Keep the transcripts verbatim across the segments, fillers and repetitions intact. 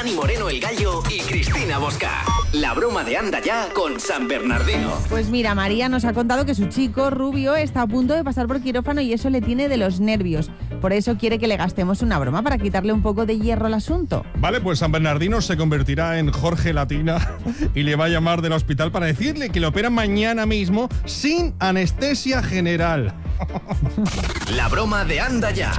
Dani Moreno el Gallo y Cristina Bosca. La broma de Anda Ya con San Bernardino. Pues mira, María nos ha contado que su chico Rubio está a punto de pasar por quirófano y eso le tiene de los nervios. Por eso quiere que le gastemos una broma para quitarle un poco de hierro al asunto. Vale, pues San Bernardino se convertirá en Jorge Latina y le va a llamar del hospital para decirle que le operan mañana mismo sin anestesia general. La broma de Anda Ya.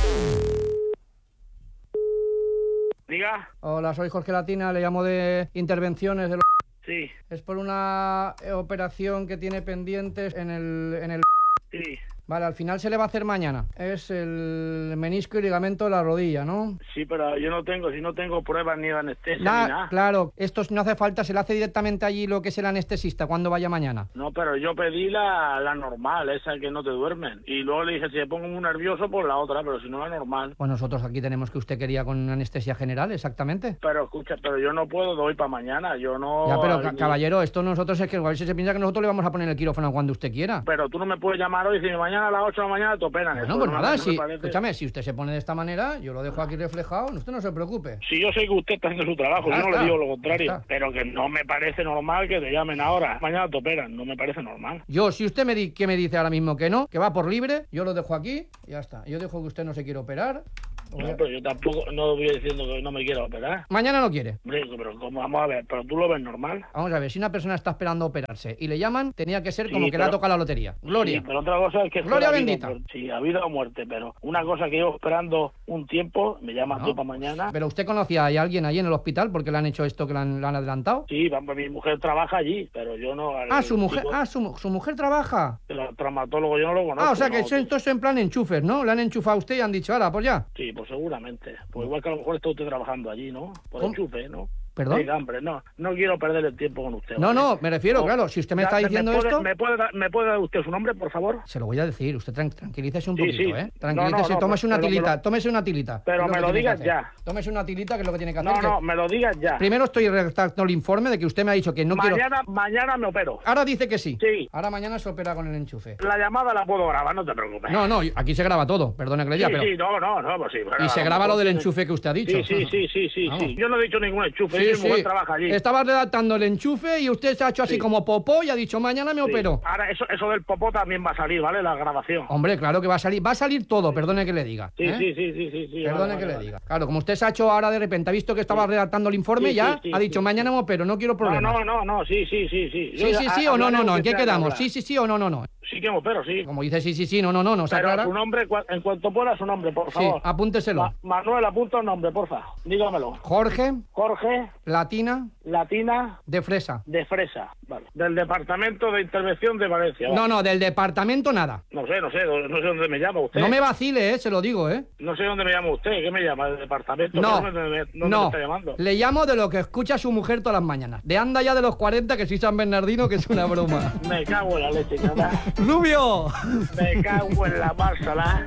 Diga. Hola, soy Jorge Latina, le llamo de Intervenciones de los... Sí. Es por una eh, operación que tiene pendientes en el... En el... Sí. Vale, al final se le va a hacer mañana. Es el menisco y ligamento de la rodilla, ¿no? Sí, pero yo no tengo, si no tengo pruebas ni de anestesia La, ni nada. Claro, esto no hace falta, se le hace directamente allí lo que es el anestesista cuando vaya mañana. No, pero yo pedí la, la normal, esa que no te duermen. Y luego le dije, si me pongo muy nervioso, pues la otra, pero si no la normal. Pues nosotros aquí tenemos que usted quería con anestesia general, exactamente. Pero escucha, pero yo no puedo, doy para mañana, yo no... Ya, pero ca- caballero, esto nosotros es que a veces se piensa que nosotros le vamos a poner el quirófano cuando usted quiera. Pero tú no me puedes llamar hoy y decirme mañana a las ocho de la mañana te operan. Bueno, Eso pues no nada, me si, parece. escúchame, si usted se pone de esta manera, yo lo dejo aquí reflejado, usted no se preocupe. Si yo sé que usted está haciendo su trabajo, Ya yo no está, le digo lo ya contrario, está. pero que no me parece normal que te llamen ahora. Mañana te operan, no me parece normal. Yo, si usted me, di- que me dice ahora mismo que no, que va por libre, yo lo dejo aquí y ya está. Yo dejo que usted no se quiere operar. No, pero yo tampoco, no voy diciendo que no me quiero operar. Mañana no quiere. Hombre, pero ¿cómo? Vamos a ver, pero tú lo ves normal. Vamos a ver, si una persona está esperando operarse y le llaman, tenía que ser Sí, como que le pero- ha tocado la lotería. Gloria. Sí, pero otra cosa es que... Gloria fuera bendita. vida o muerte. Sí, a vida o muerte, pero una cosa que llevo esperando un tiempo, me llamas No. tú para mañana. Pero usted conocía a alguien allí en el hospital porque le han hecho esto que le han, le han adelantado. Sí, vamos, mi mujer trabaja allí, pero yo no... al Ah, su mujer, chico- ah, su, mu- su mujer trabaja. El traumatólogo yo no lo conozco. Ah, o sea que no. eso, esto es en plan enchufes, ¿no? Le han enchufado a usted y han dicho, ahora, pues ya. Sí, pues seguramente. Pues igual que a lo mejor está usted trabajando allí, ¿no? Por ¿Cómo? enchufe, ¿no? ¿Perdón? Oiga, hombre, no, no quiero perder el tiempo con usted. No, ¿vale? no, me refiero, No. claro, si usted me Ya, está diciendo puede, esto... ¿me puede, dar, ¿Me puede dar usted su nombre, por favor? Se lo voy a decir, usted tran- tranquilícese un Sí, poquito, sí. ¿eh? No, Tranquilícese, no, no, tómese una pero me tilita, lo- tómese una tilita. Pero es lo me que lo tiene que digas hacer. ya. Tómese una tilita, que es lo que tiene que hacer. No, que- no, me lo digas ya. Primero estoy redactando el informe de que usted me ha dicho que no quiero... mañana, mañana me opero. Ahora dice que sí. Sí. Ahora mañana se opera con el enchufe. La llamada la puedo grabar, no te preocupes. No, no, aquí se graba todo, perdone que le Sí, diga, pero... sí, no, no, no, pues sí. pero Y se a lo graba lo mejor del tiene- enchufe que usted ha dicho. Sí, sí, sí, sí, sí, Vamos. sí. Yo no he dicho ningún enchufe, Sí, mi sí. mujer trabaja allí. Estaba redactando el enchufe y usted se ha hecho así Sí. como popó y ha dicho, mañana me Sí. opero. Ahora, eso, eso del popó también va a salir, ¿vale? La grabación. Hombre, claro que va a salir, va a salir todo, perdone que le diga. Sí, ¿eh? sí, sí, sí, sí, sí. Perdone vale, que vale, le vale. diga. Claro, como usted se ha hecho ahora de repente, ha visto que estaba redactando el informe, Sí, ya sí, sí, ha dicho, sí, mañana me opero, no quiero No, problemas. no, no, no, sí, sí, sí, sí. Yo Sí, ya- sí, a- sí o no, no, hablaré no, ¿en lo que qué sea que quedamos? hablar. Sí, sí, sí o no, no, no. Sí que me opero, sí. Como dice sí, sí, sí, no, no, no, no, ¿se Pero aclara? su nombre, cua- en cuanto pueda, su nombre, por Sí, favor. apúnteselo. Ma- Manuel, apunta el nombre, porfa. Dígamelo. Jorge, Jorge Latina, Latina de Fresa. de Fresa. Vale. Del Departamento de Intervención de Valencia. No, vale. no, del departamento nada. No sé, no sé, no sé dónde me llama usted. No me vacile, eh, se lo digo, eh. No sé dónde me llama usted. ¿Qué me llama? ¿El departamento? No, ¿Dónde me, dónde me no, está llamando? le llamo de lo que escucha su mujer todas las mañanas. De anda ya de los cuarenta, que soy San Bernardino, que es una broma. Me cago en la leche, nada. ¡Rubio! Me cago en la másala.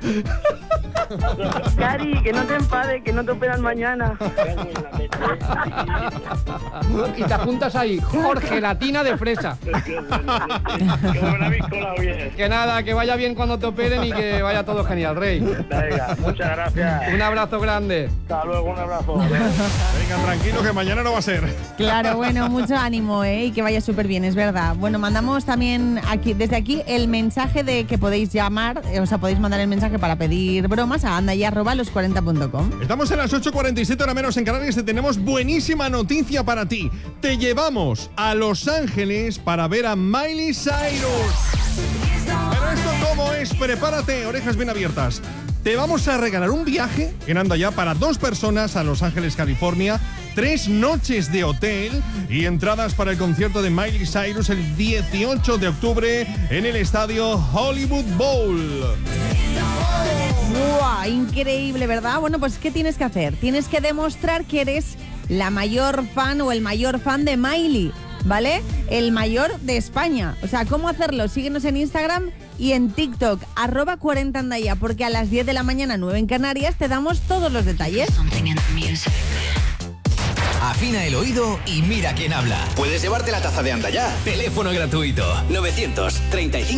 Cari, que no te enfades, que no te operan mañana. Me cago en la leche. Y te apuntas ahí, Jorge Latina de Fresa. Que me la habéis colado bien. Que nada, que vaya bien cuando te operen y que vaya todo genial, Rey. Venga, muchas gracias. Un abrazo grande. Hasta luego, un abrazo. Venga, tranquilo que mañana no va a ser. Claro, bueno, mucho ánimo, ¿eh? Y que vaya súper bien, es verdad. Bueno, mandamos también aquí, desde aquí el mensaje de que podéis llamar, eh, o sea, podéis mandar el mensaje para pedir bromas a anda y arroba los cuarenta punto com. Estamos en las ocho cuarenta y siete, hora menos en Canarias, y tenemos buenísima noticia para ti. Te llevamos a Los Ángeles para ver a Miley Cyrus. Pero esto cómo es, prepárate, orejas bien abiertas. Te vamos a regalar un viaje en Anda Ya para dos personas a Los Ángeles, California, tres noches de hotel y entradas para el concierto de Miley Cyrus el dieciocho de octubre en el estadio Hollywood Bowl. ¡Wow! Increíble, ¿verdad? Bueno, pues ¿qué tienes que hacer? Tienes que demostrar que eres la mayor fan o el mayor fan de Miley, ¿vale? El mayor de España. O sea, ¿cómo hacerlo? Síguenos en Instagram y en TikTok, arroba cuarenta andaya, porque a las diez de la mañana, nueve en Canarias, te damos todos los detalles. Afina el oído y mira quién habla. Puedes llevarte la taza de Anda Ya. Teléfono gratuito. novecientos treinta y cinco